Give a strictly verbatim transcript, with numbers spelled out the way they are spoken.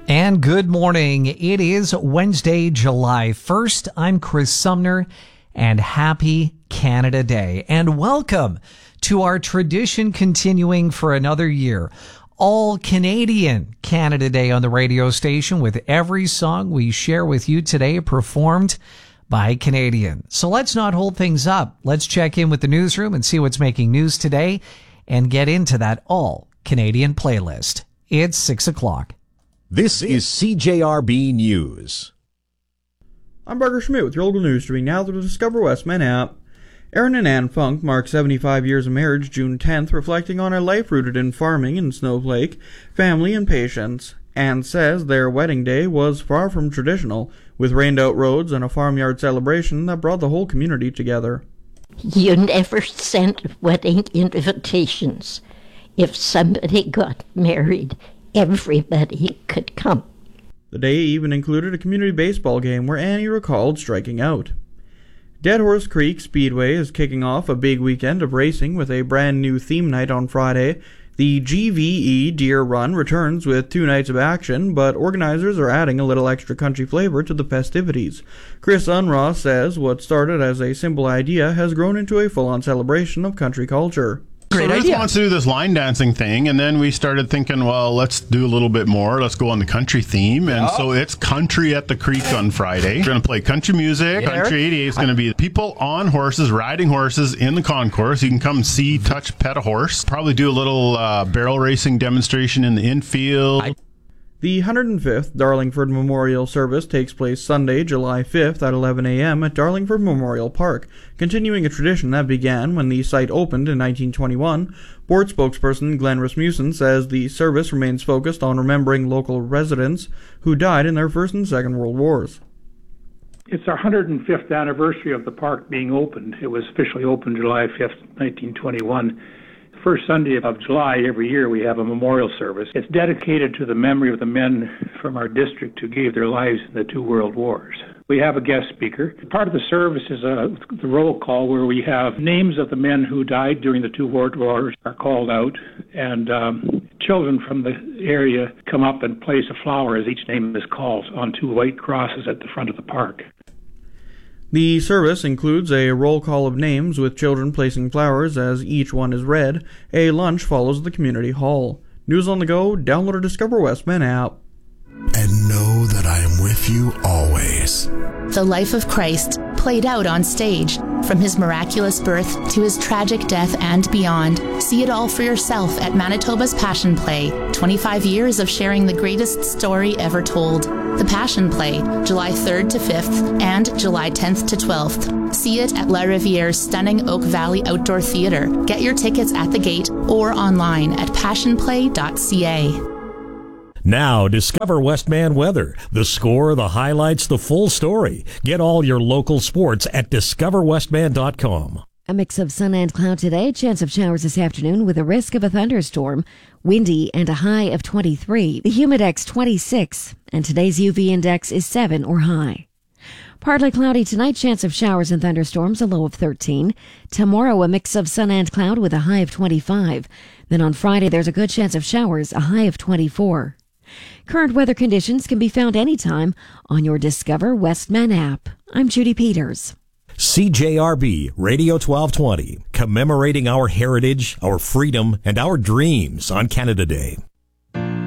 And good morning. It is Wednesday, July first. I'm Chris Sumner, and happy Canada Day. And welcome to our tradition continuing for another year. All Canadian Canada Day on the radio station, with every song we share with you today performed by Canadians. So let's not hold things up. Let's check in with the newsroom and see what's making news today and get into that all Canadian playlist. It's six o'clock. This is C J R B News. I'm Barker Schmidt with your local news, streaming now through the Discover Westman app. Aaron and Ann Funk mark seventy-five years of marriage June tenth, reflecting on a life rooted in farming in Snowflake, family, and patience. Ann says their wedding day was far from traditional, with rained-out roads and a farmyard celebration that brought the whole community together. You never sent wedding invitations. If somebody got married, everybody could come. The day even included a community baseball game where Annie recalled striking out. Dead Horse Creek Speedway is kicking off a big weekend of racing with a brand new theme night on Friday. The G V E Deer Run returns with two nights of action, but organizers are adding a little extra country flavor to the festivities. Chris Unross says what started as a simple idea has grown into a full-on celebration of country culture. Great so Ruth idea. wants to do this line dancing thing, and then we started thinking, well, let's do a little bit more. Let's go on the country theme, and yep. so it's Country at the Creek on Friday. We're going to play country music. Yeah. Country eighty-eight is going to be people on horses, riding horses in the concourse. You can come see, touch, pet a horse. Probably do a little uh, barrel racing demonstration in the infield. I- The one hundred fifth Darlingford Memorial Service takes place Sunday, July fifth at eleven a.m. at Darlingford Memorial Park, continuing a tradition that began when the site opened in nineteen twenty-one. Board spokesperson Glenn Rasmussen says the service remains focused on remembering local residents who died in their First and Second World Wars. It's our one hundred fifth anniversary of the park being opened. It was officially opened July fifth, nineteen twenty-one. First Sunday of July every year we have a memorial service. It's dedicated to the memory of the men from our district who gave their lives in the two world wars. We have a guest speaker. Part of the service is a, the roll call, where we have names of the men who died during the two world wars are called out, and um, children from the area come up and place a flower as each name is called on two white crosses at the front of the park. The service includes a roll call of names with children placing flowers as each one is read. A lunch follows the community hall. News on the go, download our Discover Westman app. And know that I am with you always. The life of Christ played out on stage, from his miraculous birth to his tragic death and beyond. See it all for yourself at Manitoba's Passion Play. twenty-five years of sharing the greatest story ever told. The Passion Play, July third to fifth and July tenth to twelfth. See it at La Riviere's stunning Oak Valley Outdoor Theatre. Get your tickets at the gate or online at passion play dot c a. Now, discover Westman weather. The score, the highlights, the full story. Get all your local sports at discover westman dot com. A mix of sun and cloud today. Chance of showers this afternoon with a risk of a thunderstorm. Windy and a high of twenty-three. The humidex twenty-six. And today's U V index is seven or high. Partly cloudy tonight. Chance of showers and thunderstorms. A low of thirteen. Tomorrow, a mix of sun and cloud with a high of twenty-five. Then on Friday, there's a good chance of showers. A high of twenty-four. Current weather conditions can be found anytime on your Discover Westman app. I'm Judy Peters. C J R B Radio twelve twenty, commemorating our heritage, our freedom, and our dreams on Canada Day.